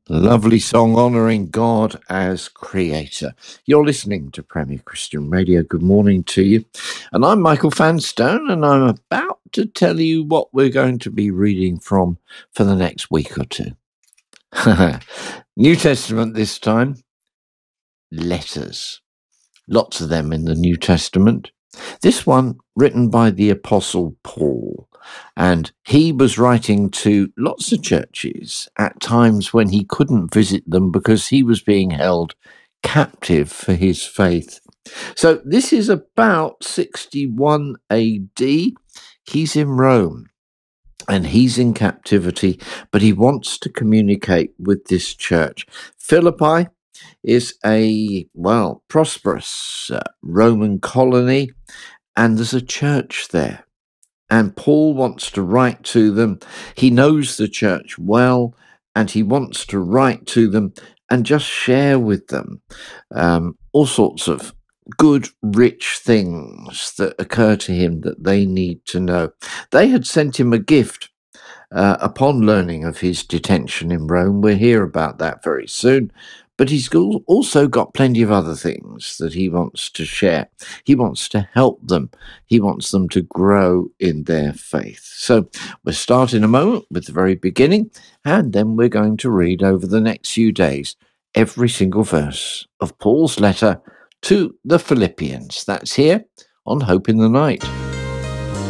Lovely song honouring God as creator. You're listening to Premier Christian Radio. Good morning to you. And I'm Michael Fanstone, and I'm about to tell you what we're going to be reading from for the next week or two. New Testament this time. Letters. Lots of them in the New Testament. This one written by the Apostle Paul. And he was writing to lots of churches at times when he couldn't visit them because he was being held captive for his faith. So this is about 61 AD. He's in Rome and he's in captivity, but he wants to communicate with this church. Philippi is a, prosperous Roman colony, and there's a church there. And Paul wants to write to them. He knows the church well, and he wants to write to them and just share with them all sorts of good, rich things that occur to him that they need to know. They had sent him a gift upon learning of his detention in Rome. We'll hear about that very soon. But he's also got plenty of other things that he wants to share. He wants to help them. He wants them to grow in their faith. So we'll start in a moment with the very beginning, and then we're going to read over the next few days every single verse of Paul's letter to the Philippians. That's here on Hope in the Night.